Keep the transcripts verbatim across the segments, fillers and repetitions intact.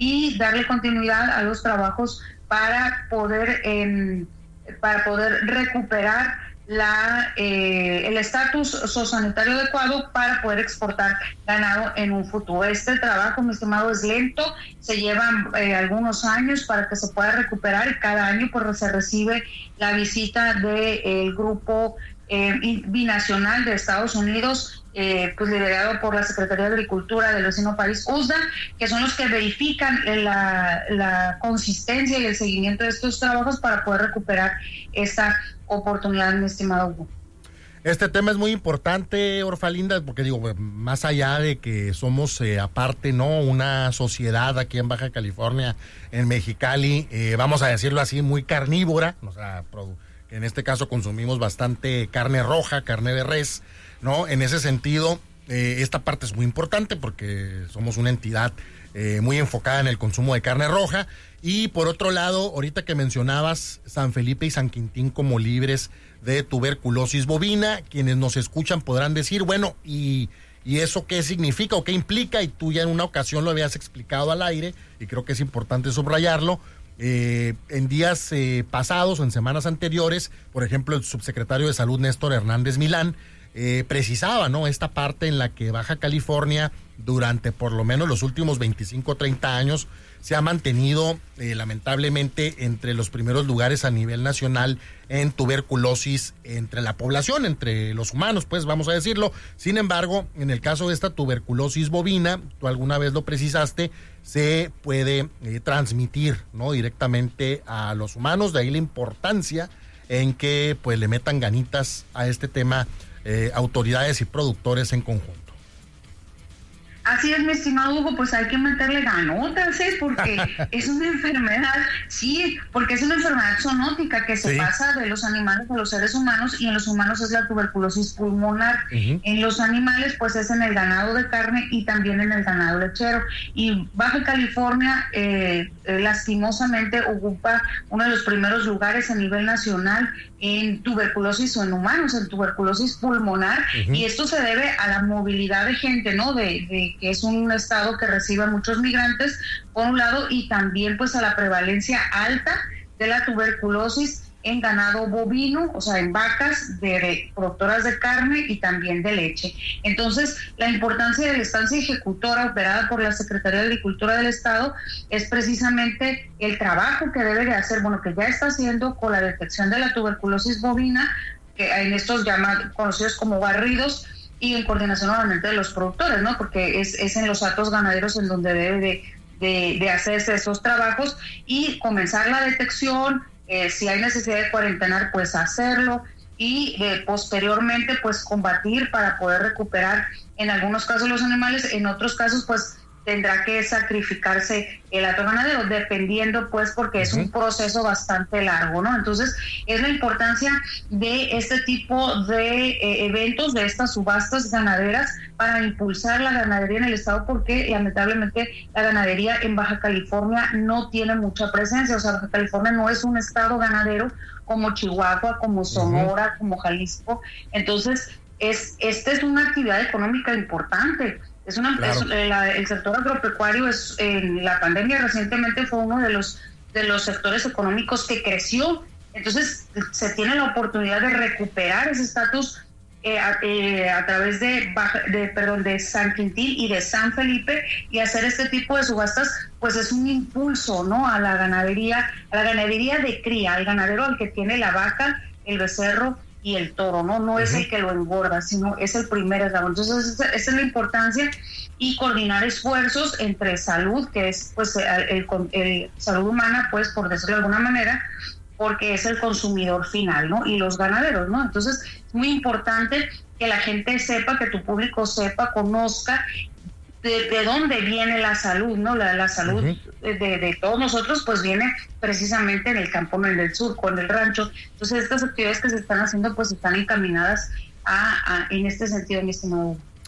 y darle continuidad a los trabajos para poder, eh, para poder recuperar la eh, el estatus sociosanitario adecuado para poder exportar ganado en un futuro. Este trabajo, mi estimado, es lento, se llevan eh, algunos años para que se pueda recuperar, y cada año pues se recibe la visita del grupo eh, binacional de Estados Unidos, eh, pues liderado por la Secretaría de Agricultura del vecino país U S D A, que son los que verifican la, la consistencia y el seguimiento de estos trabajos para poder recuperar esta oportunidad, mi estimado Hugo. Este tema es muy importante, Orfalinda, porque digo, más allá de que somos eh, aparte, ¿no?, una sociedad aquí en Baja California, en Mexicali, eh, vamos a decirlo así, muy carnívora, o sea, que en este caso consumimos bastante carne roja, carne de res, ¿no? En ese sentido, eh, esta parte es muy importante porque somos una entidad eh, muy enfocada en el consumo de carne roja. Y por otro lado, ahorita que mencionabas San Felipe y San Quintín como libres de tuberculosis bovina, quienes nos escuchan podrán decir, bueno, ¿y, y eso qué significa o qué implica? Y tú ya en una ocasión lo habías explicado al aire, y creo que es importante subrayarlo. Eh, en días eh, pasados o en semanas anteriores, por ejemplo, el subsecretario de Salud, Néstor Hernández Milán, eh, precisaba, ¿no?, esta parte en la que Baja California, durante por lo menos los últimos veinticinco o treinta años, se ha mantenido eh, lamentablemente entre los primeros lugares a nivel nacional en tuberculosis entre la población, entre los humanos, pues vamos a decirlo. Sin embargo, en el caso de esta tuberculosis bovina, tú alguna vez lo precisaste, se puede eh, transmitir, ¿no?, directamente a los humanos. De ahí la importancia en que pues le metan ganitas a este tema eh, autoridades y productores en conjunto. Así es, mi estimado Hugo, pues hay que meterle ganotas, ¿eh? Porque es una enfermedad, sí, porque es una enfermedad zoonótica que se sí. pasa de los animales a los seres humanos, y en los humanos es la tuberculosis pulmonar. Uh-huh. En los animales, pues es en el ganado de carne y también en el ganado lechero. Y Baja California, eh, eh, lastimosamente, ocupa uno de los primeros lugares a nivel nacional en tuberculosis o en humanos, en tuberculosis pulmonar, uh-huh. y esto se debe a la movilidad de gente, ¿no?, de, de que es un estado que recibe a muchos migrantes, por un lado, y también pues a la prevalencia alta de la tuberculosis en ganado bovino, o sea, en vacas de, de productoras de carne y también de leche. Entonces, la importancia de la estancia ejecutora operada por la Secretaría de Agricultura del Estado es precisamente el trabajo que debe de hacer, bueno, que ya está haciendo con la detección de la tuberculosis bovina, que en estos llamados, conocidos como barridos, y en coordinación obviamente de los productores, ¿no? Porque es, es en los atos ganaderos en donde debe de, de, de hacerse esos trabajos y comenzar la detección, eh, si hay necesidad de cuarentenar, pues hacerlo, y eh, posteriormente pues combatir para poder recuperar en algunos casos los animales, en otros casos pues tendrá que sacrificarse el hato ganadero, dependiendo pues, porque es un proceso bastante largo, ¿no? Entonces, es la importancia de este tipo de eh, eventos, de estas subastas ganaderas, para impulsar la ganadería en el estado, porque lamentablemente la ganadería en Baja California no tiene mucha presencia. O sea, Baja California no es un estado ganadero como Chihuahua, como Sonora, uh-huh. como Jalisco. Entonces, es esta es una actividad económica importante. Es una claro. es, la, el sector agropecuario es en la pandemia recientemente fue uno de los de los sectores económicos que creció. Entonces se tiene la oportunidad de recuperar ese estatus eh, a, eh, a través de, Baja, de perdón de San Quintín y de San Felipe, y hacer este tipo de subastas pues es un impulso, ¿no?, a la ganadería, a la ganadería de cría, al ganadero al que tiene la vaca, el becerro y el toro, ¿no? No uh-huh. es el que lo engorda, sino es el primer eslabón. Entonces, esa, esa es la importancia, y coordinar esfuerzos entre salud, que es, pues, el, el, el salud humana, pues, por decirlo de alguna manera, porque es el consumidor final, ¿no? Y los ganaderos, ¿no? Entonces, es muy importante que la gente sepa, que tu público sepa, conozca de, de dónde viene la salud, ¿no? La, la salud uh-huh. de, de todos nosotros, pues viene precisamente en el campo, en el surco, en el rancho. Entonces, estas actividades que se están haciendo, pues están encaminadas a, a en este sentido, mi estimado.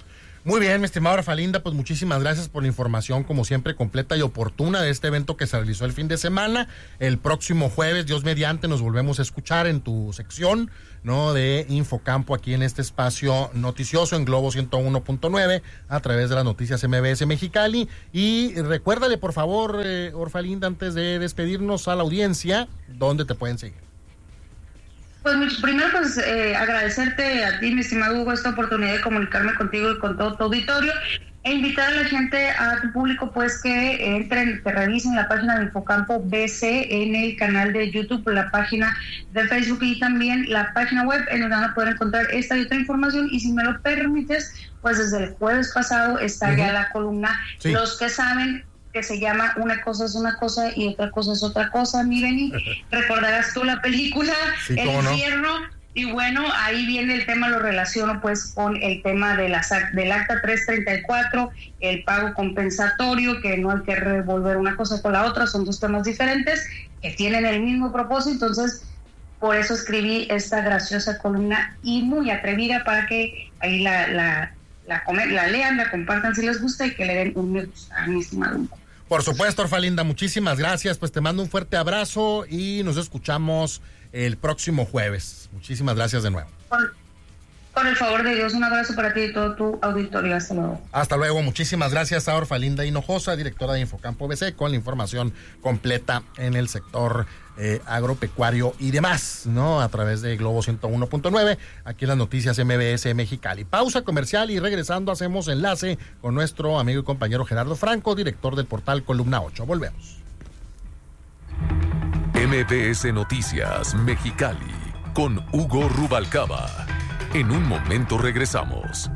Muy bien, mi estimada Orfalinda, pues muchísimas gracias por la información, como siempre, completa y oportuna de este evento que se realizó el fin de semana. El próximo jueves, Dios mediante, nos volvemos a escuchar en tu sección, ¿no?, de Infocampo, aquí en este espacio noticioso en Globo ciento uno punto nueve, a través de las noticias M B S Mexicali. Y recuérdale, por favor, eh, Orfalinda, antes de despedirnos a la audiencia, ¿dónde te pueden seguir? Pues primero, pues eh, agradecerte a ti, mi estimado Hugo, esta oportunidad de comunicarme contigo y con todo tu auditorio, e invitar a la gente, a tu público, pues que entren, que revisen la página de Infocampo B C en el canal de YouTube, la página de Facebook y también la página web, en donde van a poder encontrar esta y otra información. Y si me lo permites, pues desde el jueves pasado está uh-huh. ya la columna sí. Los que saben, que se llama Una cosa es una cosa y otra cosa es otra cosa, mi Beni. Recordarás tú la película sí, El Infierno, no. Y bueno, ahí viene el tema, lo relaciono pues con el tema de la, del acta trescientos treinta y cuatro, el pago compensatorio, que no hay que revolver una cosa con la otra, son dos temas diferentes que tienen el mismo propósito. Entonces, por eso escribí esta graciosa columna y muy atrevida, para que ahí la, la, la, la, la lean, la compartan si les gusta y que le den un me gusta a mi estimado Hugo. Por supuesto, Orfalinda, muchísimas gracias. Pues te mando un fuerte abrazo y nos escuchamos el próximo jueves. Muchísimas gracias de nuevo. Con, con el favor de Dios, un abrazo para ti y todo tu auditorio. Hasta luego. Hasta luego. Muchísimas gracias a Orfalinda Hinojosa, directora de Infocampo B C, con la información completa en el sector eh, agropecuario y demás, ¿no? A través de Globo ciento uno punto nueve, aquí en las noticias M B S Mexicali. Pausa comercial y regresando hacemos enlace con nuestro amigo y compañero Gerardo Franco, director del portal Columna ocho. Volvemos. M B S Noticias Mexicali con Hugo Rubalcaba. En un momento regresamos.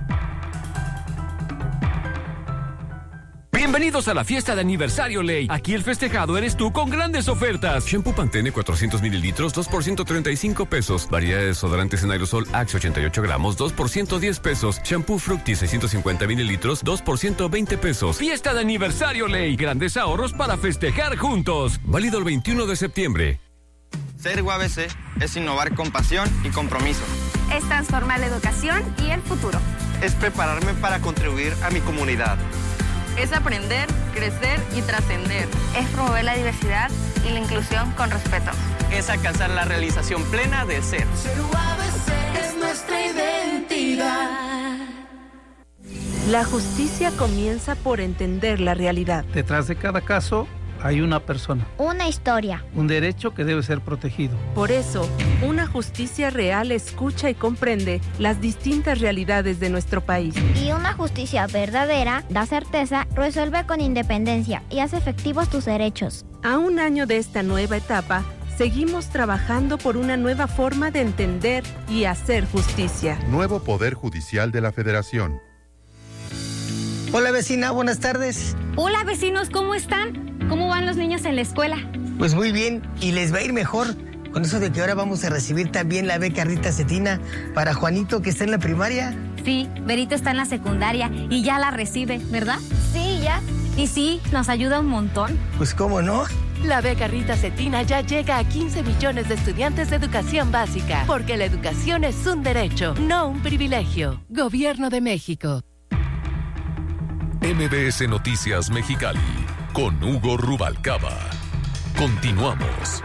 Bienvenidos a la fiesta de aniversario Ley. Aquí el festejado eres tú con grandes ofertas. Shampoo Pantene cuatrocientos mililitros, dos por ciento treinta y cinco pesos. Variedad de desodorantes en aerosol Axe ochenta y ocho gramos, dos por ciento diez pesos. Shampoo Fructis seiscientos cincuenta mililitros, dos por ciento veinte pesos. Fiesta de aniversario Ley. Grandes ahorros para festejar juntos. Válido el veintiuno de septiembre. Ser U A B C es innovar con pasión y compromiso. Es transformar la educación y el futuro. Es prepararme para contribuir a mi comunidad. Es aprender, crecer y trascender. Es promover la diversidad y la inclusión con respeto. Es alcanzar la realización plena del ser. Ser U A B C es nuestra identidad. La justicia comienza por entender la realidad. Detrás de cada caso hay una persona. Una historia. Un derecho que debe ser protegido. Por eso, una justicia real escucha y comprende las distintas realidades de nuestro país. Y una justicia verdadera da certeza, resuelve con independencia y hace efectivos tus derechos. A un año de esta nueva etapa, seguimos trabajando por una nueva forma de entender y hacer justicia. Nuevo Poder Judicial de la Federación. Hola vecina, buenas tardes. Hola vecinos, ¿cómo están? ¿Cómo van los niños en la escuela? Pues muy bien, y les va a ir mejor con eso de que ahora vamos a recibir también la beca Rita Cetina para Juanito, que está en la primaria. Sí, Berito está en la secundaria y ya la recibe, ¿verdad? Sí, ya. Y sí, nos ayuda un montón. Pues cómo no. La beca Rita Cetina ya llega a quince millones de estudiantes de educación básica, porque la educación es un derecho, no un privilegio. Gobierno de México. M B S Noticias Mexicali con Hugo Rubalcaba. Continuamos.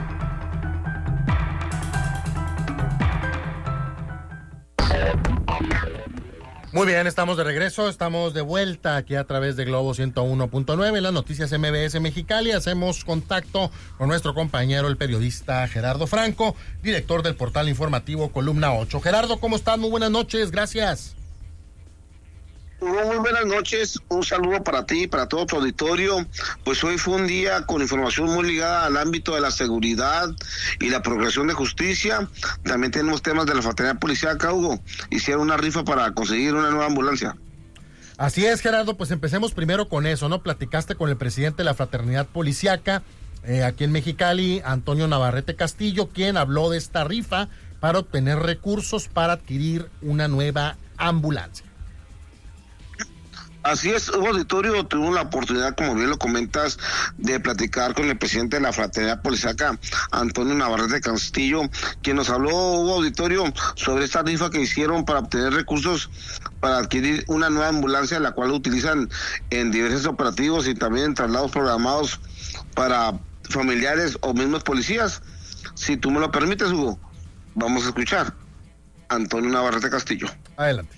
Muy bien, estamos de regreso, estamos de vuelta aquí a través de Globo ciento uno punto nueve, las noticias M B S Mexicali. Hacemos contacto con nuestro compañero, el periodista Gerardo Franco, director del portal informativo Columna ocho. Gerardo, ¿cómo estás? Muy buenas noches, gracias. Muy buenas noches, un saludo para ti y para todo tu auditorio. Pues hoy fue un día con información muy ligada al ámbito de la seguridad y la procuración de justicia. También tenemos temas de la fraternidad policíaca, Hugo. Hicieron una rifa para conseguir una nueva ambulancia. Así es, Gerardo, pues empecemos primero con eso, ¿no? Platicaste con el presidente de la fraternidad policíaca eh, aquí en Mexicali, Antonio Navarrete Castillo, quien habló de esta rifa para obtener recursos para adquirir una nueva ambulancia. Así es, Hugo Auditorio, tuvimos la oportunidad, como bien lo comentas, de platicar con el presidente de la Fraternidad Policíaca, Antonio Navarrete Castillo, quien nos habló, Hugo Auditorio, sobre esta rifa que hicieron para obtener recursos para adquirir una nueva ambulancia, la cual utilizan en diversos operativos y también en traslados programados para familiares o mismos policías. Si tú me lo permites, Hugo, vamos a escuchar a Antonio Navarrete Castillo. Adelante.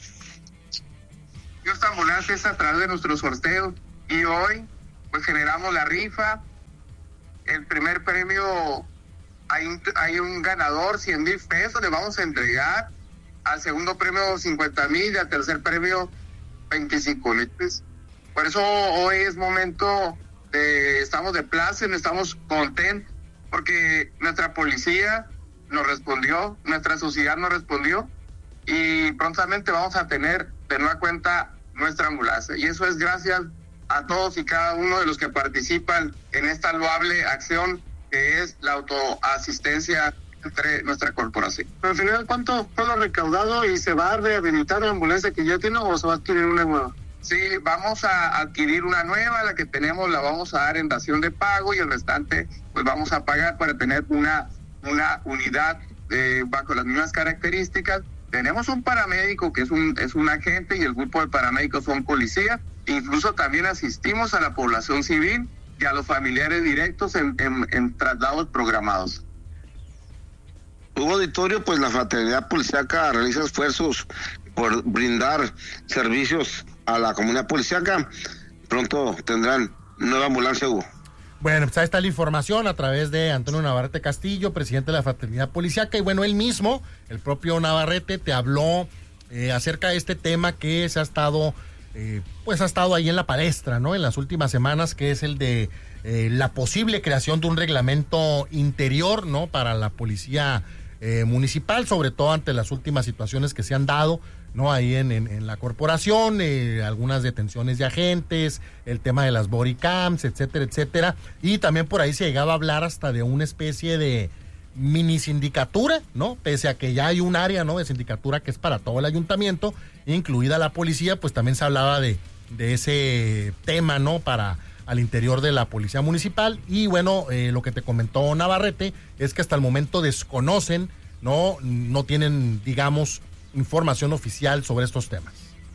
Esta ambulancia es a través de nuestro sorteo y hoy pues generamos la rifa. El primer premio, hay un, hay un ganador, cien mil pesos le vamos a entregar, al segundo premio cincuenta mil y al tercer premio veinticinco mil pesos. Por eso hoy es momento de, estamos de placer, estamos contentos porque nuestra policía nos respondió, nuestra sociedad nos respondió y prontamente vamos a tener de nueva cuenta nuestra ambulancia. Y eso es gracias a todos y cada uno de los que participan en esta loable acción que es la autoasistencia entre nuestra corporación. Pero al final, ¿cuánto fue lo recaudado y se va a rehabilitar la ambulancia que ya tiene o se va a adquirir una nueva? Sí, vamos a adquirir una nueva, la que tenemos la vamos a dar en dación de pago y el restante pues vamos a pagar para tener una, una unidad eh, bajo las mismas características. Tenemos un paramédico que es un es un agente y el grupo de paramédicos son policías. Incluso también asistimos a la población civil y a los familiares directos en, en, en traslados programados. Hugo Auditorio, pues la Fraternidad Policíaca realiza esfuerzos por brindar servicios a la comunidad policíaca. Pronto tendrán nueva ambulancia, Hugo. Bueno, pues ahí está la información a través de Antonio Navarrete Castillo, presidente de la Fraternidad Policíaca, y bueno, él mismo, el propio Navarrete, te habló eh, acerca de este tema que se ha estado, eh, pues ha estado ahí en la palestra, ¿no? En las últimas semanas, que es el de eh, la posible creación de un reglamento interior, ¿no? Para la policía eh, municipal, sobre todo ante las últimas situaciones que se han dado, ¿no? Ahí en, en, en la corporación, eh, algunas detenciones de agentes, el tema de las body cams, etcétera, etcétera. Y también por ahí se llegaba a hablar hasta de una especie de mini sindicatura, ¿no? Pese a que ya hay un área, ¿no? De sindicatura que es para todo el ayuntamiento, incluida la policía, pues también se hablaba de, de ese tema, ¿no? Para al interior de la policía municipal. Y bueno, eh, lo que te comentó Navarrete es que hasta el momento desconocen, ¿no? No tienen, digamos, información oficial sobre estos temas.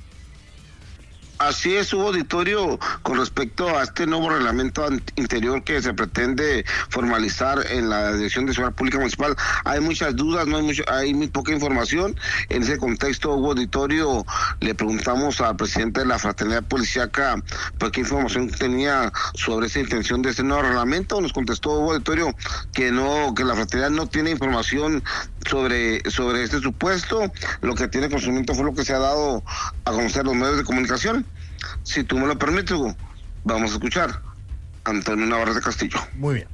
Así es, Hugo Auditorio, con respecto a este nuevo reglamento interior que se pretende formalizar en la Dirección de Seguridad Pública Municipal, hay muchas dudas, no hay mucho, hay muy poca información. En ese contexto, Hugo Auditorio, le preguntamos al presidente de la Fraternidad Policíaca pues, qué información tenía sobre esa intención de este nuevo reglamento. Nos contestó Hugo Auditorio que no, que la Fraternidad no tiene información sobre, sobre este supuesto. Lo que tiene conocimiento fue lo que se ha dado a conocer los medios de comunicación. Si tú me lo permites, Hugo, vamos a escuchar a Antonio Navarrete Castillo. Muy bien.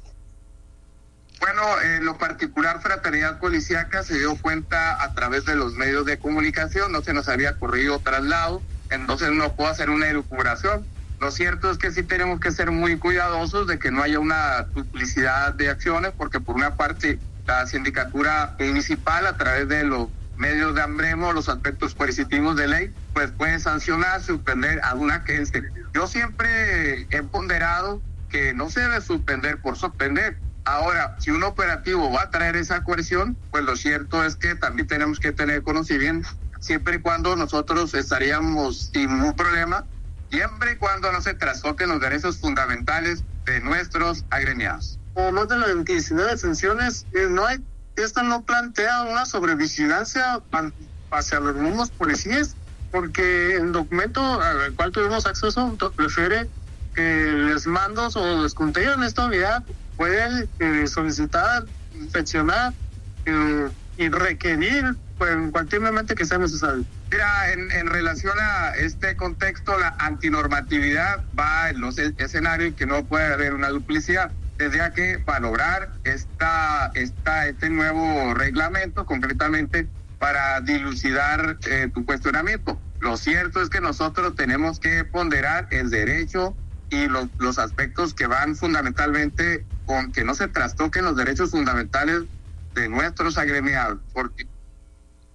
Bueno, en lo particular, Fraternidad Policíaca se dio cuenta a través de los medios de comunicación, no se nos había corrido traslado, entonces no puedo hacer una elucubración. Lo cierto es que sí tenemos que ser muy cuidadosos de que no haya una duplicidad de acciones, porque por una parte la sindicatura municipal a través de los medios de AMBREMO, los aspectos coercitivos de ley, pues puede sancionar, suspender a una agencia. Yo siempre he ponderado que no se debe suspender por suspender. Ahora, si un operativo va a traer esa coerción, pues lo cierto es que también tenemos que tener conocimiento, siempre y cuando nosotros estaríamos sin un problema, siempre y cuando no se trastoquen los derechos fundamentales de nuestros agremiados. Además de las diecinueve sanciones, eh, no hay esta no plantea una sobrevigilancia hacia los mismos policías, porque el documento al cual tuvimos acceso refiere que los mandos o los contenidos en esta unidad pueden eh, solicitar, inspeccionar eh, y requerir pues, cualquier momento que sea necesario. Mira, en, en relación a este contexto, la antinormatividad va en los escenarios que no puede haber una duplicidad. Tendría que para lograr esta, esta, este nuevo reglamento, concretamente para dilucidar eh, tu cuestionamiento. Lo cierto es que nosotros tenemos que ponderar el derecho y los, los aspectos que van fundamentalmente con que no se trastoquen los derechos fundamentales de nuestros agremiados. Porque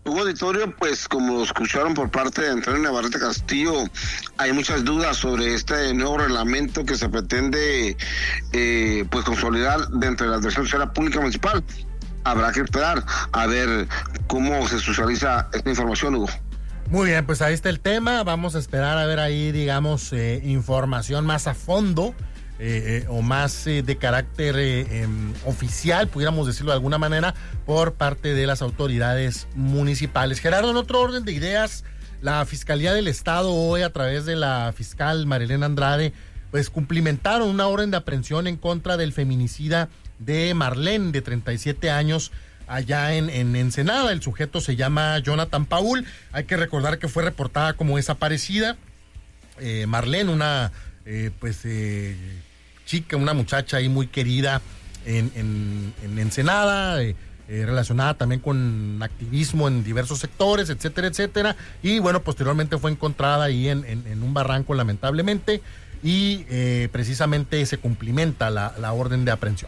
Hugo Auditorio, pues como escucharon por parte de Antonio Navarrete Castillo, hay muchas dudas sobre este nuevo reglamento que se pretende eh, pues consolidar dentro de la Dirección de Seguridad Pública Municipal. Habrá que esperar a ver cómo se socializa esta información, Hugo. Muy bien, pues ahí está el tema. Vamos a esperar a ver ahí, digamos, eh, información más a fondo. Eh, eh, o más eh, de carácter eh, eh, oficial, pudiéramos decirlo de alguna manera, por parte de las autoridades municipales. Gerardo, en otro orden de ideas, la Fiscalía del Estado hoy, a través de la fiscal Marilena Andrade, pues cumplimentaron una orden de aprehensión en contra del feminicida de Marlene, de treinta y siete años, allá en, en Ensenada. El sujeto se llama Jonathan Paul. Hay que recordar que fue reportada como desaparecida. Eh, Marlene, una eh, pues eh, chica, una muchacha ahí muy querida en, en, en Ensenada, eh, eh, relacionada también con activismo en diversos sectores, etcétera, etcétera. Y bueno, posteriormente fue encontrada ahí en, en, en un barranco, lamentablemente, y eh, precisamente se cumplimenta la, la orden de aprehensión.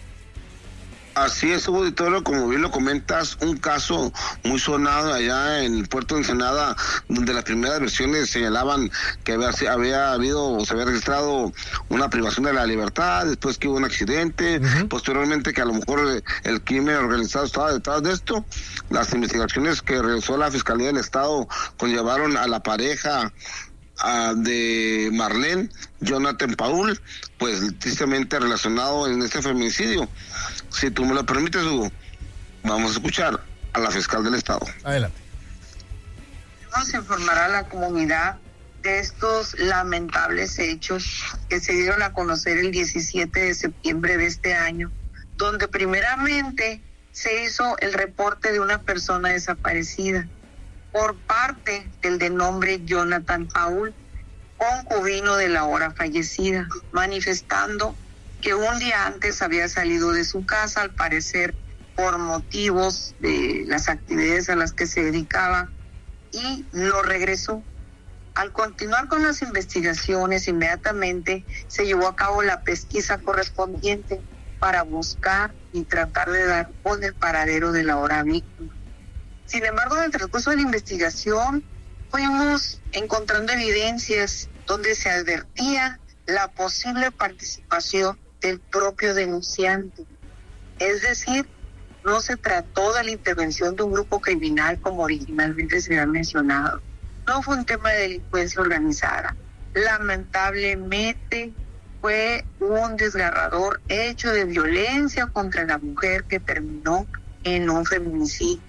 Así es, Hugo Auditorio, como bien lo comentas, un caso muy sonado allá en el puerto de Ensenada, donde las primeras versiones señalaban que había, había habido o se había registrado una privación de la libertad, después que hubo un accidente, uh-huh. posteriormente que a lo mejor el crimen organizado estaba detrás de esto. Las investigaciones que realizó la Fiscalía del Estado conllevaron a la pareja Uh, de Marlene, Jonathan Paul, pues tristemente relacionado en este feminicidio. Si tú me lo permites, Hugo, vamos a escuchar a la fiscal del Estado. Adelante. Vamos a informar a la comunidad de estos lamentables hechos que se dieron a conocer el diecisiete de septiembre de este año, donde primeramente se hizo el reporte de una persona desaparecida por parte del de nombre Jonathan Paul, concubino de la ahora fallecida, manifestando que un día antes había salido de su casa, al parecer por motivos de las actividades a las que se dedicaba, y lo regresó. Al continuar con las investigaciones, inmediatamente se llevó a cabo la pesquisa correspondiente para buscar y tratar de dar con el paradero de la ahora víctima. Sin embargo, en el transcurso de la investigación fuimos encontrando evidencias donde se advertía la posible participación del propio denunciante. Es decir, no se trató de la intervención de un grupo criminal como originalmente se había mencionado. No fue un tema de delincuencia organizada. Lamentablemente fue un desgarrador hecho de violencia contra la mujer que terminó en un feminicidio.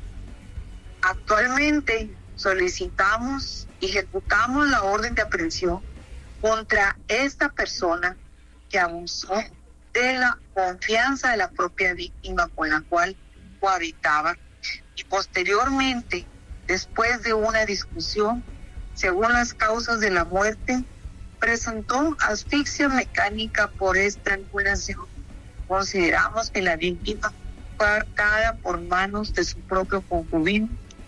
Actualmente solicitamos y ejecutamos la orden de aprehensión contra esta persona que abusó de la confianza de la propia víctima con la cual cohabitaba, y posteriormente, después de una discusión, según las causas de la muerte, presentó asfixia mecánica por estrangulación. Consideramos que la víctima fue ahorcada por manos de su propio concubino.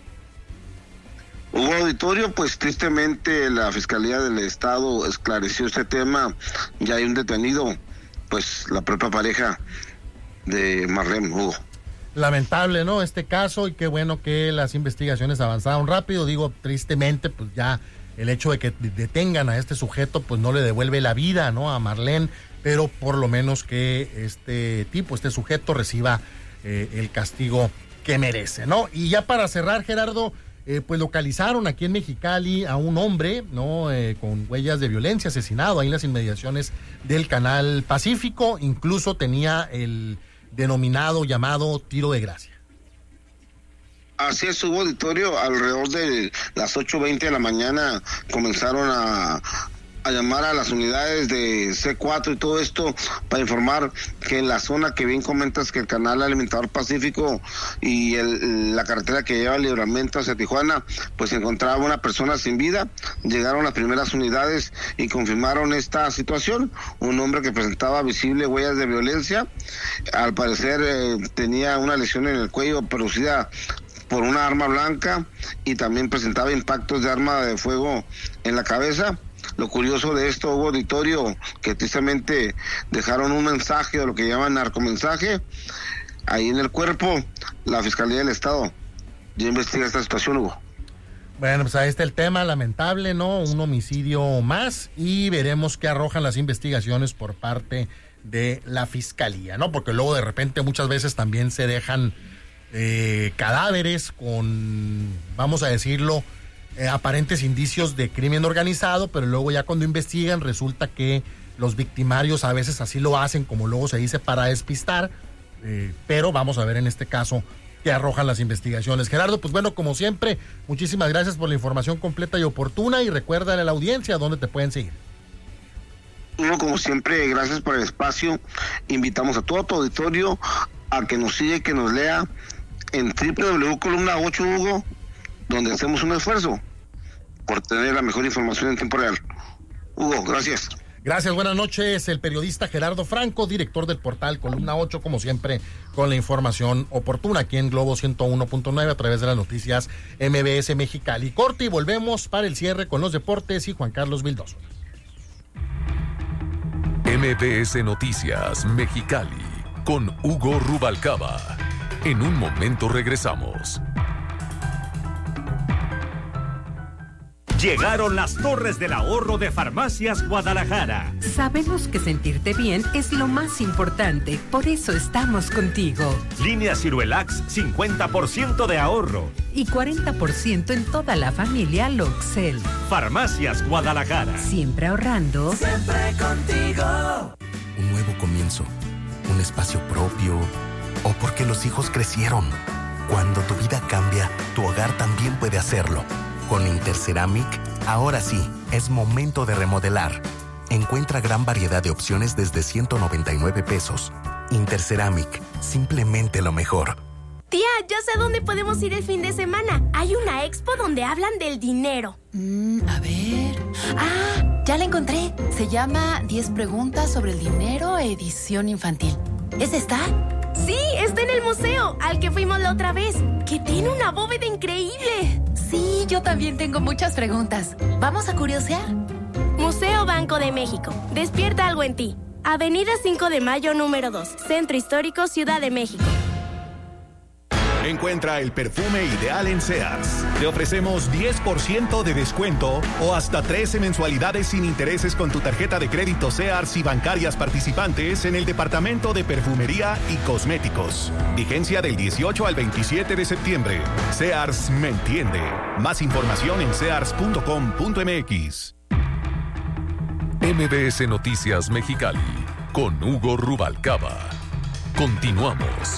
Hugo Auditorio, pues tristemente la Fiscalía del Estado esclareció este tema. Ya hay un detenido, pues la propia pareja de Marlene, Hugo. Lamentable, ¿no? Este caso, y qué bueno que las investigaciones avanzaron rápido. Digo, tristemente, pues ya el hecho de que detengan a este sujeto, pues no le devuelve la vida, ¿no? A Marlene, pero por lo menos que este tipo, este sujeto reciba eh, el castigo que merece, ¿no? Y ya para cerrar, Gerardo, Eh, pues localizaron aquí en Mexicali a un hombre, ¿no? Eh, con huellas de violencia, asesinado ahí en las inmediaciones del Canal Pacífico. Incluso tenía el denominado llamado tiro de gracia. Así es, Hugo Auditorio, alrededor de las ocho veinte de la mañana comenzaron a, a llamar a las unidades de C cuatro y todo esto para informar que en la zona que bien comentas, que el canal alimentador Pacífico y el, la carretera que lleva el libramiento hacia Tijuana, pues se encontraba una persona sin vida. Llegaron las primeras unidades y confirmaron esta situación. Un hombre que presentaba visibles huellas de violencia, al parecer eh, tenía una lesión en el cuello producida por una arma blanca, y también presentaba impactos de arma de fuego en la cabeza. Lo curioso de esto, Hugo Auditorio, que tristemente dejaron un mensaje, o lo que llaman narcomensaje, ahí en el cuerpo. La Fiscalía del Estado ya investiga esta situación, Hugo. Bueno, pues ahí está el tema, lamentable, ¿no? Un homicidio más y veremos qué arrojan las investigaciones por parte de la fiscalía, ¿no? Porque luego de repente muchas veces también se dejan eh, cadáveres con, vamos a decirlo, eh, aparentes indicios de crimen organizado, pero luego ya cuando investigan resulta que los victimarios a veces así lo hacen, como luego se dice, para despistar, eh, pero vamos a ver en este caso que arrojan las investigaciones. Gerardo, pues bueno, como siempre, muchísimas gracias por la información completa y oportuna y recuérdale a la audiencia dónde te pueden seguir. Bueno, como siempre, gracias por el espacio. Invitamos a todo tu auditorio a que nos siga y que nos lea en doble u doble u doble u punto columna ocho, Hugo, donde hacemos un esfuerzo por tener la mejor información en tiempo real. Hugo, gracias. Gracias, buenas noches. El periodista Gerardo Franco, director del portal Columna ocho, como siempre, con la información oportuna aquí en Globo ciento uno punto nueve a través de las noticias M B S Mexicali. Corte y volvemos para el cierre con los deportes y Juan Carlos Vildoso. M B S Noticias Mexicali con Hugo Rubalcaba. En un momento regresamos. Llegaron las torres del ahorro de Farmacias Guadalajara. Sabemos que sentirte bien es lo más importante, por eso estamos contigo. Línea Ciruelax, cincuenta por ciento de ahorro. Y cuarenta por ciento en toda la familia Loxel. Farmacias Guadalajara. Siempre ahorrando. Siempre contigo. Un nuevo comienzo, un espacio propio, o porque los hijos crecieron. Cuando tu vida cambia, tu hogar también puede hacerlo. Con Interceramic, ahora sí, es momento de remodelar. Encuentra gran variedad de opciones desde ciento noventa y nueve pesos. Interceramic, simplemente lo mejor. Tía, ya sé dónde podemos ir el fin de semana. Hay una expo donde hablan del dinero. Mm, a ver... Ah, ya la encontré. Se llama diez preguntas sobre el dinero, edición infantil. ¿Es esta? Sí, está en el museo, al que fuimos la otra vez, que tiene una bóveda increíble. Sí, yo también tengo muchas preguntas. ¿Vamos a curiosear? Museo Banco de México. Despierta algo en ti. Avenida cinco de Mayo, número dos. Centro Histórico, Ciudad de México. Encuentra el perfume ideal en Sears. Te ofrecemos diez por ciento de descuento o hasta trece mensualidades sin intereses con tu tarjeta de crédito Sears y bancarias participantes en el departamento de perfumería y cosméticos. Vigencia del dieciocho al veintisiete de septiembre. Sears me entiende. Más información en sears punto com punto m x. M B S Noticias Mexicali con Hugo Rubalcaba. Continuamos.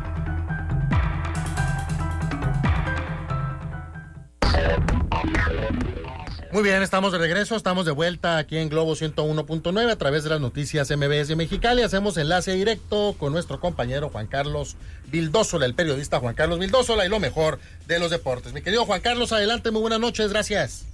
Muy bien, estamos de regreso, estamos de vuelta aquí en Globo ciento uno punto nueve a través de las noticias M B S Mexicali. Hacemos enlace directo con nuestro compañero Juan Carlos Vildósola, el periodista Juan Carlos Vildósola y lo mejor de los deportes. Mi querido Juan Carlos, adelante, muy buenas noches, gracias.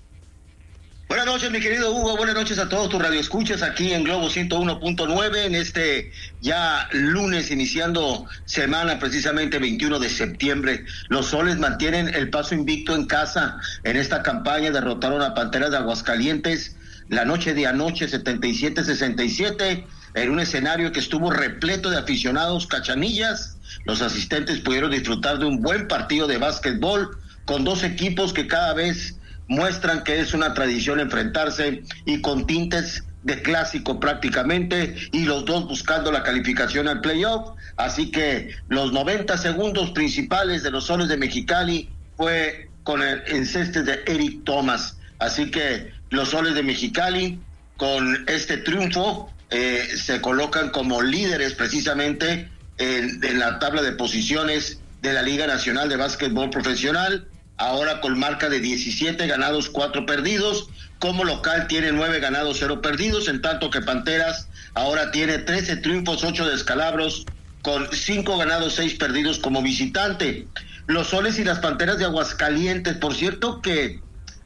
Buenas noches, mi querido Hugo, buenas noches a todos tus radioescuchas aquí en Globo ciento uno punto nueve en este ya lunes iniciando semana, precisamente veintiuno de septiembre. Los Soles mantienen el paso invicto en casa en esta campaña, derrotaron a Panteras de Aguascalientes la noche de anoche setenta y siete a sesenta y siete en un escenario que estuvo repleto de aficionados cachanillas. Los asistentes pudieron disfrutar de un buen partido de básquetbol con dos equipos que cada vez muestran que es una tradición enfrentarse y con tintes de clásico prácticamente, y los dos buscando la calificación al playoff. Así que los noventa segundos principales de los Soles de Mexicali fue con el enceste de Eric Thomas. Así que los Soles de Mexicali con este triunfo eh, se colocan como líderes precisamente en, en la tabla de posiciones de la Liga Nacional de Básquetbol Profesional, ahora con marca de diecisiete ganados, cuatro perdidos. Como local tiene nueve ganados, cero perdidos, en tanto que Panteras ahora tiene trece triunfos, ocho descalabros, con cinco ganados, seis perdidos como visitante. Los Soles y las Panteras de Aguascalientes, por cierto que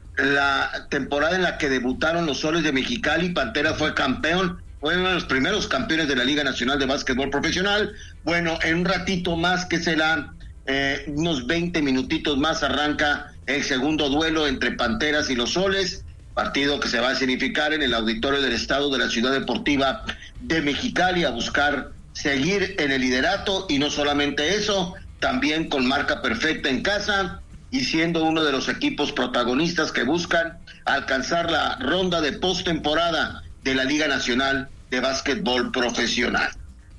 la temporada en la que debutaron los Soles de Mexicali, Panteras fue campeón, fue uno de los primeros campeones de la Liga Nacional de Básquetbol Profesional. Bueno, en un ratito más que será Eh, unos veinte minutitos más arranca el segundo duelo entre Panteras y los Soles, partido que se va a significar en el Auditorio del Estado de la Ciudad Deportiva de Mexicali, a buscar seguir en el liderato, y no solamente eso, también con marca perfecta en casa y siendo uno de los equipos protagonistas que buscan alcanzar la ronda de postemporada de la Liga Nacional de Básquetbol Profesional.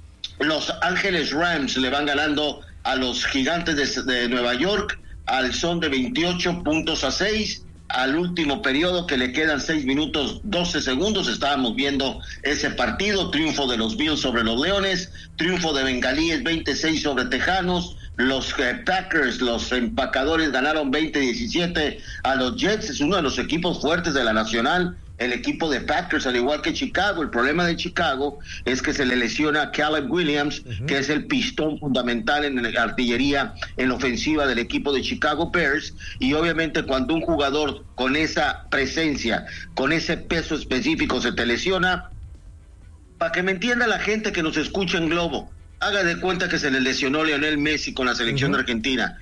Los Ángeles Rams le van ganando a los Gigantes de, de Nueva York al son de veintiocho puntos a seis. Al último periodo, que le quedan seis minutos doce segundos, estábamos viendo ese partido, triunfo de los Bills sobre los Leones, triunfo de Bengalíes veintiséis sobre Tejanos, los eh, Packers, los empacadores ganaron veinte diecisiete a los Jets. Es uno de los equipos fuertes de la Nacional, el equipo de Packers, al igual que Chicago. El problema de Chicago es que se le lesiona a Caleb Williams, uh-huh. que es el pistón fundamental en la artillería en la ofensiva del equipo de Chicago Bears, y obviamente cuando un jugador con esa presencia, con ese peso específico se te lesiona, para que me entienda la gente que nos escucha en Globo, haga de cuenta que se le lesionó Lionel Messi con la selección uh-huh. de Argentina.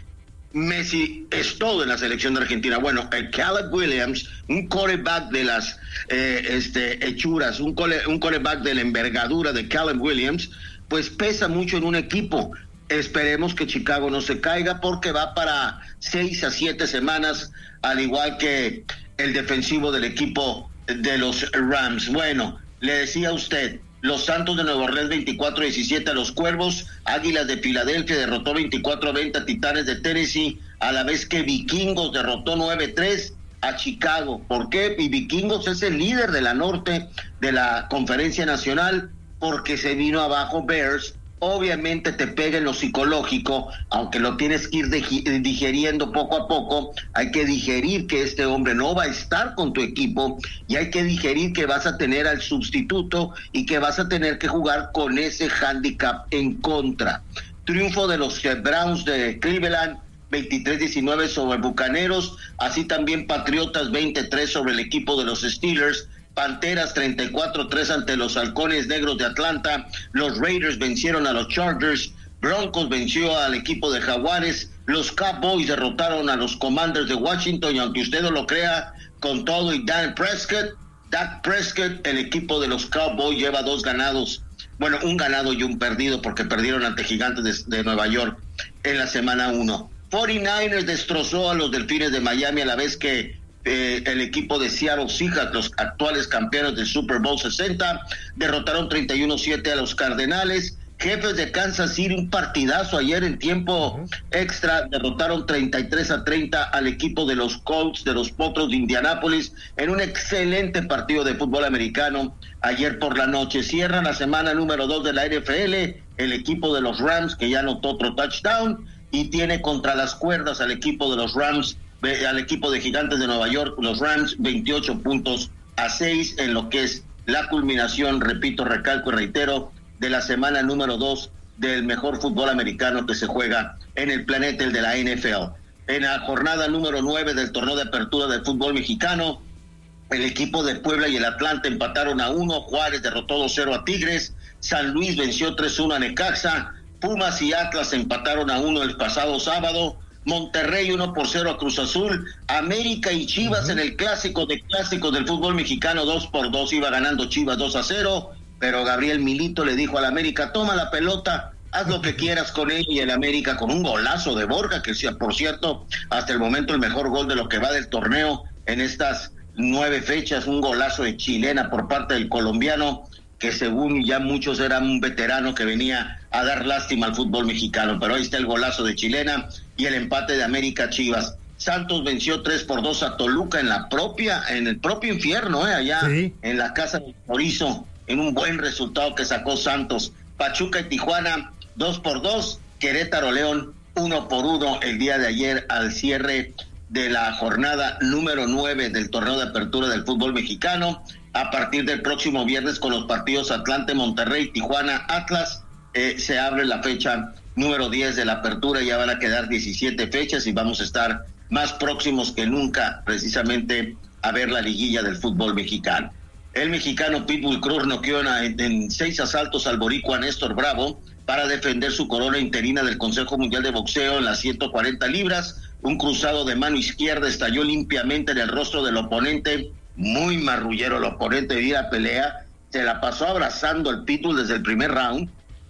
Messi es todo en la selección de Argentina. Bueno, el Caleb Williams, un quarterback de las eh, este, hechuras, un, core, un quarterback de la envergadura de Caleb Williams, pues pesa mucho en un equipo. Esperemos que Chicago no se caiga porque va para seis a siete semanas, al igual que el defensivo del equipo de los Rams. Bueno, le decía a usted, los Santos de Nueva Orleans veinticuatro a diecisiete a los Cuervos, Águilas de Filadelfia derrotó veinticuatro a veinte a Titanes de Tennessee, a la vez que Vikingos derrotó nueve a tres a Chicago. ¿Por qué? Y Vikingos es el líder de la norte de la Conferencia Nacional porque se vino abajo Bears. Obviamente te pega en lo psicológico, aunque lo tienes que ir digeriendo poco a poco. Hay que digerir que este hombre no va a estar con tu equipo y hay que digerir que vas a tener al sustituto y que vas a tener que jugar con ese handicap en contra. Triunfo de los Browns de Cleveland, veintitrés diecinueve sobre Bucaneros, así también Patriotas veintitrés sobre el equipo de los Steelers. Panteras treinta y cuatro a tres ante los Halcones Negros de Atlanta. Los Raiders vencieron a los Chargers. Broncos venció al equipo de Jaguares. Los Cowboys derrotaron a los Commanders de Washington. Y aunque usted no lo crea, con todo y Dan Prescott, Dak Prescott, el equipo de los Cowboys lleva dos ganados. Bueno, un ganado y un perdido porque perdieron ante Gigantes de, de Nueva York en la semana uno. cuarenta y nueve ers destrozó a los Delfines de Miami a la vez que Eh, el equipo de Seattle Seahawks, los actuales campeones del Super Bowl sesenta, derrotaron treinta y uno a siete a los Cardenales. Jefes de Kansas City, un partidazo ayer en tiempo uh-huh. extra, derrotaron treinta y tres a treinta al equipo de los Colts de los Potros de Indianápolis en un excelente partido de fútbol americano ayer por la noche. Cierran la semana número dos de la N F L el equipo de los Rams, que ya anotó otro touchdown y tiene contra las cuerdas al equipo de los Rams, al equipo de Gigantes de Nueva York, los Rams, veintiocho puntos a seis en lo que es la culminación, repito, recalco y reitero, de la semana número dos del mejor fútbol americano que se juega en el planeta, el de la N F L. En la jornada número nueve del torneo de apertura del fútbol mexicano, el equipo de Puebla y el Atlante empataron a uno, Juárez derrotó dos cero a Tigres, San Luis venció tres uno a Necaxa, Pumas y Atlas empataron a uno el pasado sábado, Monterrey uno por cero a Cruz Azul, América y Chivas uh-huh. en el clásico de clásicos del fútbol mexicano, dos por dos iba ganando Chivas dos a cero, pero Gabriel Milito le dijo al América, toma la pelota, haz lo que quieras con él, y el América con un golazo de Borja, que por cierto, hasta el momento el mejor gol de lo que va del torneo en estas nueve fechas, un golazo de chilena por parte del colombiano, que según ya muchos era un veterano que venía a dar lástima al fútbol mexicano, pero ahí está el golazo de chilena y el empate de América Chivas. Santos venció tres por dos a Toluca en la propia, en el propio infierno, eh, allá sí. en la casa de Chorizo, en un buen resultado que sacó Santos. Pachuca y Tijuana dos por dos, Querétaro León uno por uno el día de ayer al cierre de la jornada número nueve del torneo de apertura del fútbol mexicano. A partir del próximo viernes con los partidos Atlante, Monterrey, Tijuana, Atlas, eh, se abre la fecha número diez de la apertura, ya van a quedar diecisiete fechas y vamos a estar más próximos que nunca precisamente a ver la liguilla del fútbol mexicano. El mexicano Pitbull Cruz noqueó en, en seis asaltos al boricua Néstor Bravo para defender su corona interina del Consejo Mundial de Boxeo en las ciento cuarenta libras. Un cruzado de mano izquierda estalló limpiamente en el rostro del oponente, muy marrullero el oponente de la pelea, se la pasó abrazando el Pitbull desde el primer round,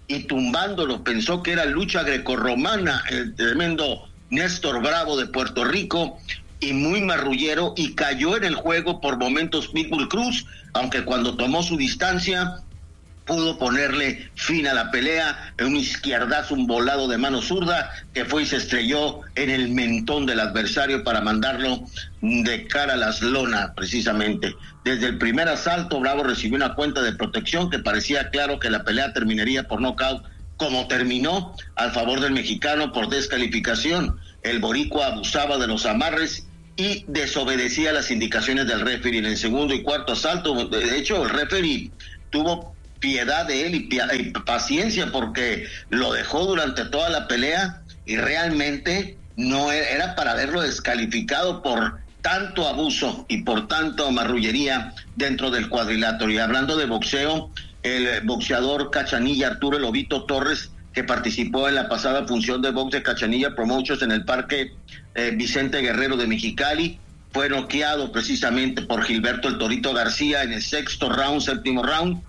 y tumbándolo, pensó que era lucha grecorromana, el tremendo Néstor Bravo de Puerto Rico, y muy marrullero, y cayó en el juego por momentos Pitbull Cruz, aunque cuando tomó su distancia pudo ponerle fin a la pelea en un izquierdazo, un volado de mano zurda que fue y se estrelló en el mentón del adversario para mandarlo de cara a las lonas, precisamente. Desde el primer asalto, Bravo recibió una cuenta de protección que parecía claro que la pelea terminaría por nocaut, como terminó, a favor del mexicano por descalificación. El boricua abusaba de los amarres y desobedecía las indicaciones del referee en el segundo y cuarto asalto. De hecho, el referee tuvo piedad de él y, y paciencia, porque lo dejó durante toda la pelea y realmente no era, era para haberlo descalificado por tanto abuso y por tanta marrullería dentro del cuadrilátero. Y hablando de boxeo, el boxeador Cachanilla Arturo El Lobito Torres, que participó en la pasada función de box de Cachanilla Promotions en el Parque eh, Vicente Guerrero de Mexicali, fue noqueado precisamente por Gilberto El Torito García en el sexto round, séptimo round,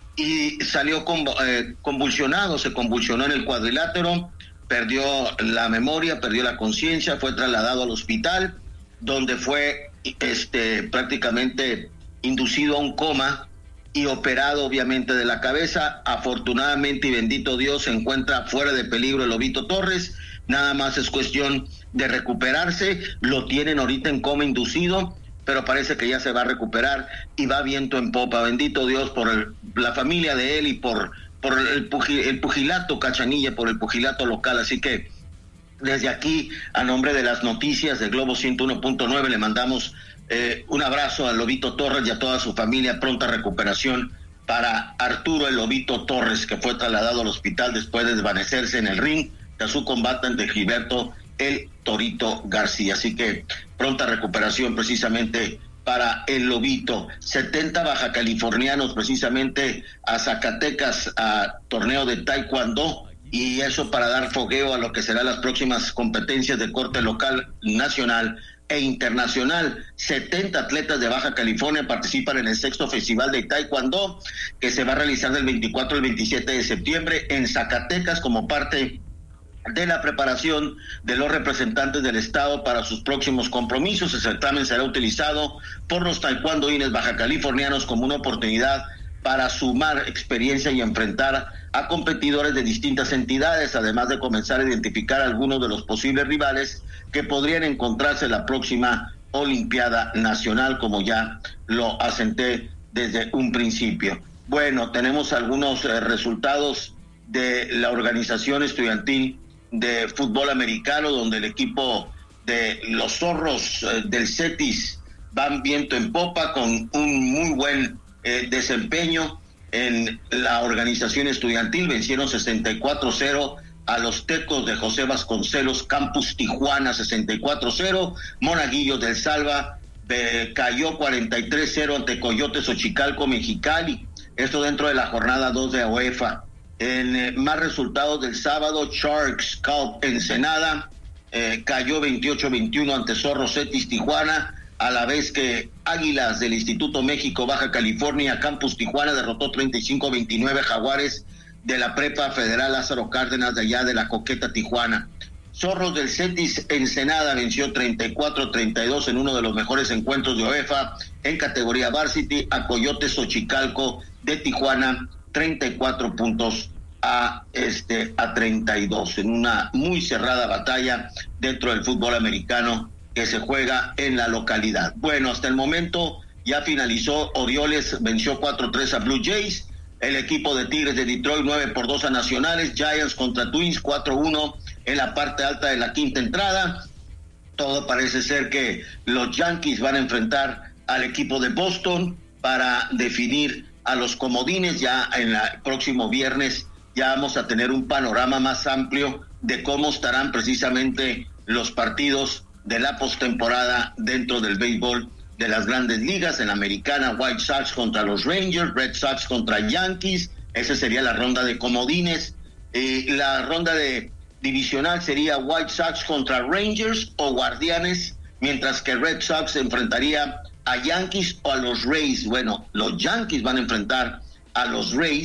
y salió conv- eh, convulsionado, se convulsionó en el cuadrilátero, perdió la memoria, perdió la conciencia, fue trasladado al hospital, donde fue este prácticamente inducido a un coma y operado obviamente de la cabeza. Afortunadamente y bendito Dios, se encuentra fuera de peligro el Lobito Torres, nada más es cuestión de recuperarse, lo tienen ahorita en coma inducido, pero parece que ya se va a recuperar y va viento en popa. Bendito Dios por el, la familia de él y por, por el, pugil, el pugilato Cachanilla, por el pugilato local. Así que desde aquí, a nombre de las noticias de Globo ciento uno punto nueve, le mandamos eh, un abrazo al Lobito Torres y a toda su familia. Pronta recuperación para Arturo El Lobito Torres, que fue trasladado al hospital después de desvanecerse en el ring de su combate ante Gilberto El Torito García. Así que pronta recuperación precisamente para el Lobito. setenta baja californianos precisamente a Zacatecas a torneo de taekwondo, y eso para dar fogueo a lo que serán las próximas competencias de corte local, nacional e internacional. setenta atletas de Baja California participan en el sexto festival de taekwondo, que se va a realizar del veinticuatro al veintisiete de septiembre en Zacatecas, como parte de la preparación de los representantes del estado para sus próximos compromisos. El certamen será utilizado por los taekwondoines baja californianos como una oportunidad para sumar experiencia y enfrentar a competidores de distintas entidades, además de comenzar a identificar algunos de los posibles rivales que podrían encontrarse en la próxima Olimpiada Nacional, como ya lo asenté desde un principio. Bueno, tenemos algunos eh, resultados de la organización estudiantil de fútbol americano, donde el equipo de los Zorros eh, del Cetis van viento en popa con un muy buen eh, desempeño en la organización estudiantil. Vencieron sesenta y cuatro cero a los Tecos de José Vasconcelos Campus Tijuana, sesenta y cuatro cero. Monaguillos del Salva eh, cayó cuarenta y tres cero ante Coyotes Ochicalco Mexicali, esto dentro de la jornada dos de UEFA. En eh, más resultados del sábado, Sharks Calp Ensenada eh, cayó veintiocho veintiuno ante Zorro Cetis Tijuana, a la vez que Águilas del Instituto México Baja California Campus Tijuana derrotó treinta y cinco veintinueve Jaguares de la Prepa Federal Lázaro Cárdenas de allá de la Coqueta Tijuana. Zorros del Cetis Ensenada venció treinta y cuatro treinta y dos en uno de los mejores encuentros de UEFA en categoría Varsity a Coyotes Ochicalco de Tijuana, treinta y cuatro puntos a este a treinta y dos, en una muy cerrada batalla dentro del fútbol americano que se juega en la localidad. Bueno, hasta el momento ya finalizó. Orioles venció cuatro tres a Blue Jays, el equipo de Tigres de Detroit nueve por dos a Nacionales, Giants contra Twins cuatro uno en la parte alta de la quinta entrada. Todo parece ser que los Yankees van a enfrentar al equipo de Boston para definir a los comodines. Ya en el próximo viernes ya vamos a tener un panorama más amplio de cómo estarán precisamente los partidos de la postemporada dentro del béisbol de las grandes ligas. En la americana, White Sox contra los Rangers, Red Sox contra Yankees, esa sería la ronda de comodines. Eh, la ronda de divisional sería White Sox contra Rangers o Guardianes, mientras que Red Sox enfrentaría a Yankees o a los Rays. Bueno, los Yankees van a enfrentar a los Rays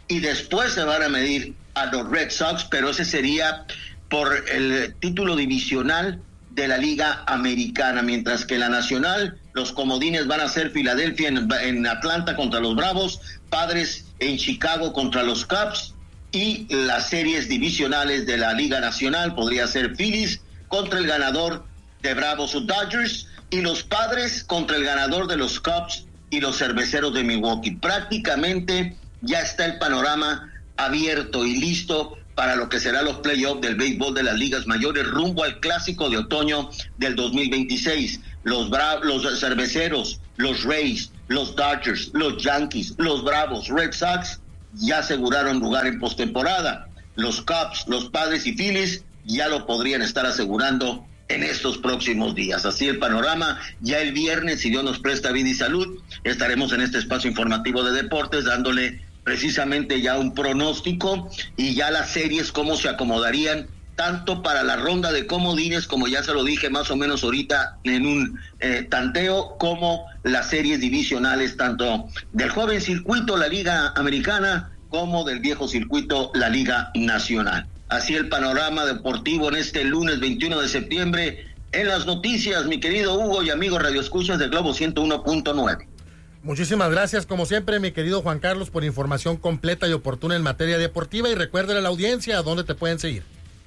y después se van a medir a los Red Sox, pero ese sería por el título divisional de la Liga Americana, mientras que la Nacional, los comodines van a ser Filadelfia en, en Atlanta contra los Bravos, Padres en Chicago contra los Cubs, y las series divisionales de la Liga Nacional podría ser Phillies contra el ganador de Bravos o Dodgers, y los Padres contra el ganador de los Cubs y los Cerveceros de Milwaukee. Prácticamente ya está el panorama abierto y listo para lo que será los playoffs del béisbol de las ligas mayores rumbo al clásico de otoño del dos mil veintiséis. Los Bra- los Cerveceros, los Rays, los Dodgers, los Yankees, los Bravos, Red Sox ya aseguraron lugar en postemporada. Los Cubs, los Padres y Phillies ya lo podrían estar asegurando en estos próximos días. Así el panorama. Ya el viernes, si Dios nos presta vida y salud, estaremos en este espacio informativo de deportes dándole precisamente ya un pronóstico y ya las series cómo se acomodarían tanto para la ronda de comodines, como ya se lo dije más o menos ahorita en un eh, tanteo, como las series divisionales tanto del joven circuito, la Liga Americana, como del viejo circuito, la Liga Nacional. Así el panorama deportivo en este lunes veintiuno de septiembre en las noticias, mi querido Hugo y amigos radioescuchas de Globo ciento uno punto nueve. Muchísimas gracias, como siempre, mi querido Juan Carlos, por información completa y oportuna en materia deportiva, y recuérdale a la audiencia a dónde te pueden seguir.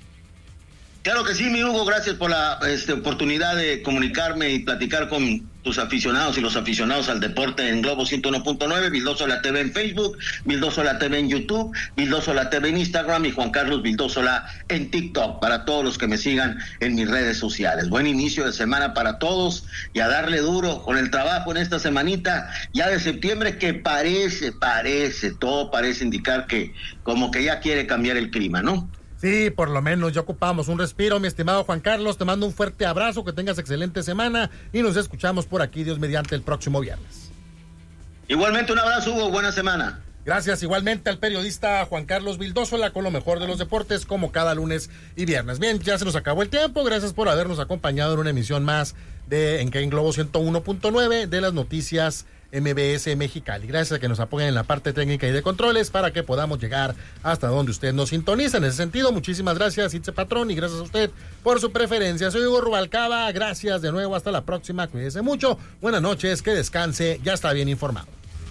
Claro que sí, mi Hugo, gracias por la este, oportunidad de comunicarme y platicar con tus aficionados y los aficionados al deporte en Globo ciento uno punto nueve, Vildosola T V en Facebook, Vildosola T V en YouTube, Vildosola T V en Instagram y Juan Carlos Vildosola en TikTok, para todos los que me sigan en mis redes sociales. Buen inicio de semana para todos y a darle duro con el trabajo en esta semanita ya de septiembre, que parece, parece, todo parece indicar que como que ya quiere cambiar el clima, ¿no? Sí, por lo menos ya ocupamos un respiro, mi estimado Juan Carlos. Te mando un fuerte abrazo, que tengas excelente semana y nos escuchamos por aquí, Dios mediante, el próximo viernes. Igualmente un abrazo, Hugo, buena semana. Gracias igualmente al periodista Juan Carlos Vildosola con lo mejor de los deportes, como cada lunes y viernes. Bien, ya se nos acabó el tiempo. Gracias por habernos acompañado en una emisión más de en, en Globo ciento uno punto nueve de las noticias M B S Mexicali. Gracias a que nos apoyen en la parte técnica y de controles para que podamos llegar hasta donde usted nos sintoniza. En ese sentido, muchísimas gracias, Itze Patrón, y gracias a usted por su preferencia. Soy Hugo Rubalcaba, gracias de nuevo, hasta la próxima, cuídese mucho, buenas noches, que descanse, ya está bien informado.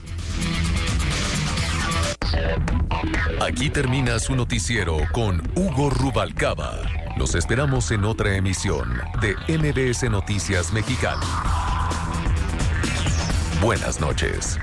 Aquí termina su noticiero con Hugo Rubalcaba. Los esperamos en otra emisión de M B S Noticias Mexicali. Buenas noches.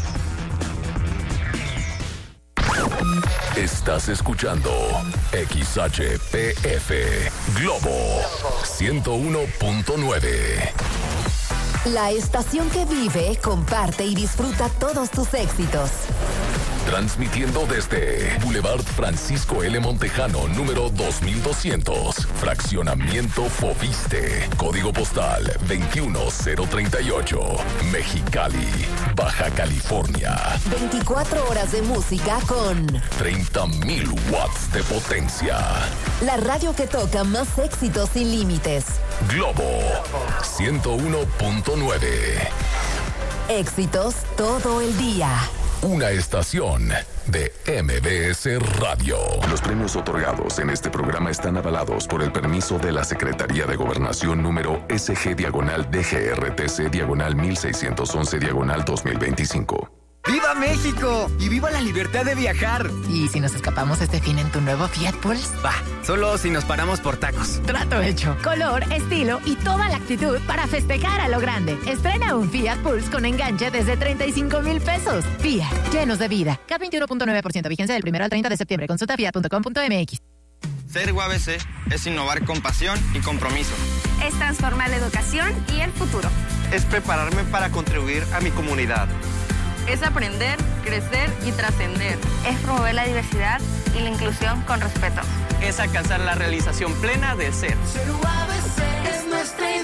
Estás escuchando X H P F Globo ciento uno punto nueve. La estación que vive, comparte y disfruta todos tus éxitos. Transmitiendo desde Boulevard Francisco L. Montejano, número dos mil doscientos, Fraccionamiento Foviste, Código Postal veintiuno cero treinta y ocho, Mexicali, Baja California. veinticuatro horas de música con treinta mil watts de potencia. La radio que toca más éxitos sin límites. Globo ciento uno punto nueve. Éxitos todo el día. Una estación de M B S Radio. Los premios otorgados en este programa están avalados por el permiso de la Secretaría de Gobernación número S G diagonal D G R T C diagonal mil seiscientos once diagonal dos mil veinticinco. ¡Viva México! ¡Y viva la libertad de viajar! ¿Y si nos escapamos este fin en tu nuevo Fiat Pulse? Va, solo si nos paramos por tacos. Trato hecho. Color, estilo y toda la actitud para festejar a lo grande. Estrena un Fiat Pulse con enganche desde treinta y cinco mil pesos. Fiat, llenos de vida. K veintiuno punto nueve por ciento, vigencia del primero al treinta de septiembre. Consulta fiat punto com punto m x. Ser U A B C es innovar con pasión y compromiso. Es transformar la educación y el futuro. Es prepararme para contribuir a mi comunidad. Es aprender, crecer y trascender. Es promover la diversidad y la inclusión con respeto. Es alcanzar la realización plena del ser. Ser U A B C es nuestra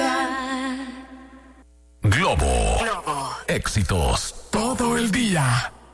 identidad. Globo. Globo. Éxitos todo el día.